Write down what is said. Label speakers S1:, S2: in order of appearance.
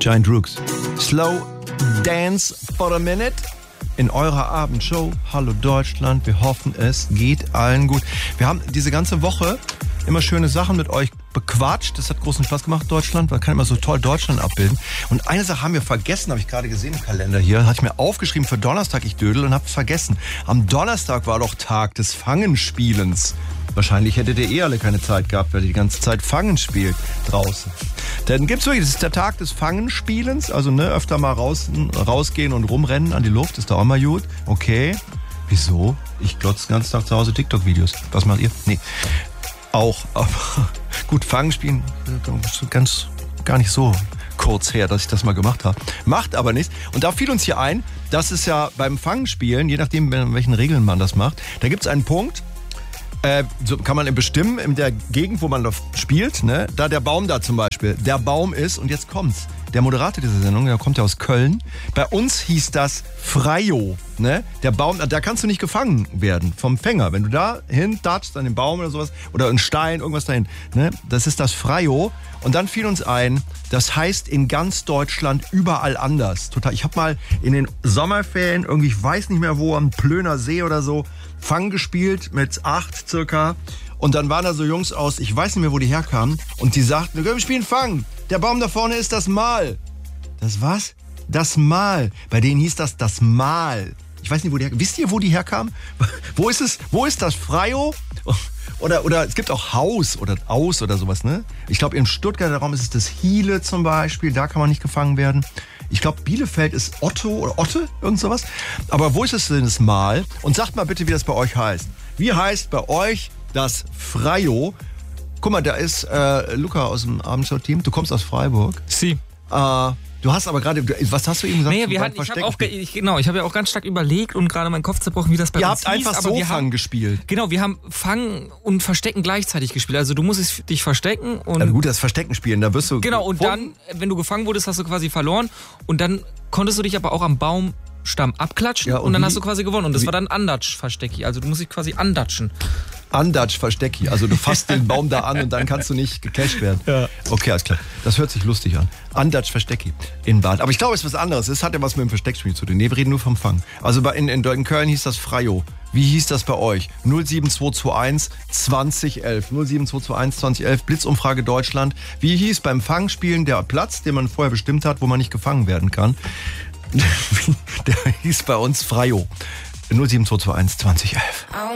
S1: Giant Rooks. Slow Dance for a Minute in eurer Abendshow. Hallo Deutschland, wir hoffen, es geht allen gut. Wir haben diese ganze Woche immer schöne Sachen mit euch bequatscht. Das hat großen Spaß gemacht, Deutschland. Man kann immer so toll Deutschland abbilden. Und eine Sache haben wir vergessen, habe ich gerade gesehen im Kalender hier. Hatte ich mir aufgeschrieben für Donnerstag, ich dödel, und habe es vergessen. Am Donnerstag war doch Tag des Fangenspielens. Wahrscheinlich hättet ihr alle keine Zeit gehabt, weil ihr die ganze Zeit Fangen spielt draußen. Dann gibt's wirklich, das ist der Tag des Fangenspielens. Also öfter mal rausgehen und rumrennen an die Luft. Ist doch auch mal gut. Okay. Wieso? Ich glotze den ganzen Tag zu Hause TikTok-Videos. Was macht ihr? Nee. Auch, aber gut, Fangen spielen, ganz gar nicht so kurz her, dass ich das mal gemacht habe. Macht aber nichts. Und da fiel uns hier ein, dass es ja beim Fangenspielen, je nachdem, in welchen Regeln man das macht, da gibt's einen Punkt, so kann man bestimmen, in der Gegend, wo man spielt, ne, da der Baum da zum Beispiel, der Baum ist, und jetzt kommt's, der Moderator dieser Sendung, der kommt ja aus Köln, bei uns hieß das Freio, ne, der Baum, da kannst du nicht gefangen werden vom Fänger, wenn du da hin touchst an den Baum oder sowas, oder einen Stein, irgendwas dahin, ne, das ist das Freio. Und dann fiel uns ein, das heißt in ganz Deutschland überall anders. Total. Ich habe mal in den Sommerferien irgendwie, ich weiß nicht mehr wo, am Plöner See oder so, Fang gespielt mit 8 circa. Und dann waren da so Jungs aus, ich weiß nicht mehr, wo die herkamen. Und die sagten, wir spielen Fang. Der Baum da vorne ist das Mal. Das was? Das Mal. Bei denen hieß das Mal. Ich weiß nicht, wo die herkamen. Wisst ihr, wo die herkamen? Wo ist es? Wo ist das Freio? Oder es gibt auch Haus oder Aus oder sowas, ne? Ich glaube, im Stuttgarter Raum ist es das Hiele zum Beispiel. Da kann man nicht gefangen werden. Ich glaube, Bielefeld ist Otto oder Otte, irgend sowas. Aber wo ist es denn das Mal? Und sagt mal bitte, wie das bei euch heißt. Wie heißt bei euch das Freio? Guck mal, da ist Luca aus dem Abendshow-Team. Du kommst aus Freiburg.
S2: Sie.
S1: Du hast aber gerade, was hast du eben gesagt?
S2: Nee, ich habe ja auch ganz stark überlegt und gerade meinen Kopf zerbrochen, wie das bei uns hieß.
S1: Ihr habt einfach so Fang gespielt.
S2: Genau, wir haben Fangen und Verstecken gleichzeitig gespielt. Also du musstest dich verstecken und...
S1: Ja, gut, das Verstecken spielen, da wirst du...
S2: Genau, und dann, wenn du gefangen wurdest, hast du quasi verloren und dann konntest du dich aber auch am Baumstamm abklatschen, ja, und dann hast du quasi gewonnen. Und das war dann Andatsch-Verstecki, also du musst dich quasi andatschen.
S1: Andatsch-Verstecki, also du fasst den Baum da an und dann kannst du nicht gecasht werden. Ja. Okay, alles klar. Das hört sich lustig an. Andatsch-Verstecki in Bad. Aber ich glaube, es ist was anderes. Es hat ja was mit dem Versteckspiel zu tun. Nee, wir reden nur vom Fang. Also in Köln hieß das Freio. Wie hieß das bei euch? 07221 2011. 07221 2011. Blitzumfrage Deutschland. Wie hieß beim Fangspielen der Platz, den man vorher bestimmt hat, wo man nicht gefangen werden kann? Der hieß bei uns Freio. 07221 2011.